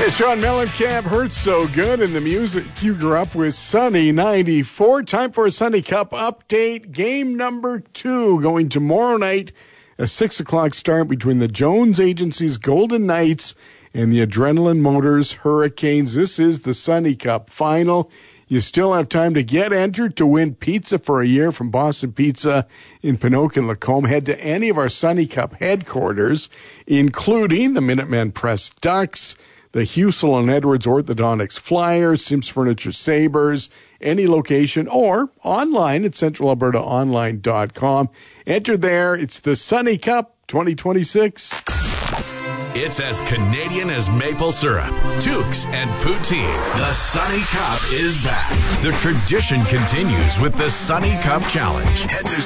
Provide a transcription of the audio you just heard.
Sean Mellencamp, Hurts So Good, and the music you grew up with, Sunny 94. Time for a Sunny Cup update. Game number 2 going tomorrow night, a 6 o'clock start between the Jones Agency's Golden Knights and the Adrenaline Motors Hurricanes. This is the Sunny Cup final. You still have time to get entered to win pizza for a year from Boston Pizza in Pinoak and Lacombe. Head to any of our Sunny Cup headquarters, including the Minutemen Press Ducks, the Husel and Edwards Orthodontics Flyers, Sims Furniture Sabres, any location, or online at centralalbertaonline.com. Enter there. It's the Sunny Cup 2026. It's as Canadian as maple syrup, toques, and poutine. The Sunny Cup is back. The tradition continues with the Sunny Cup Challenge. Head to